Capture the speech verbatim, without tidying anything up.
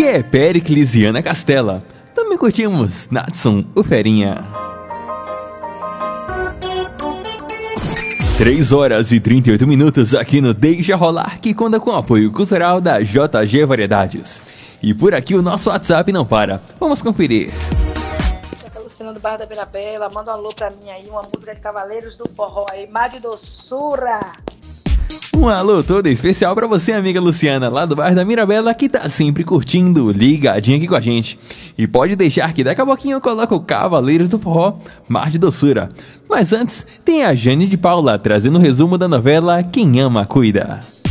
que é Péricles e Ana Castela. Também curtimos Natson, o Ferinha. três horas e trinta e oito minutos aqui no Deixa Rolar, que conta com o apoio cultural da J G Variedades. E por aqui o nosso WhatsApp não para. Vamos conferir. Luciana do Bairro da Vila Bela, manda um alô pra mim aí, uma música de Cavaleiros do Forró aí, Mar de Doçura. Um alô todo especial pra você, amiga Luciana, lá do bairro da Mirabela, que tá sempre curtindo, ligadinha aqui com a gente. E pode deixar que daqui a pouquinho eu coloco o Cavaleiros do Forró, Mar de Doçura. Mas antes, tem a Jane de Paula trazendo o resumo da novela Quem Ama Cuida.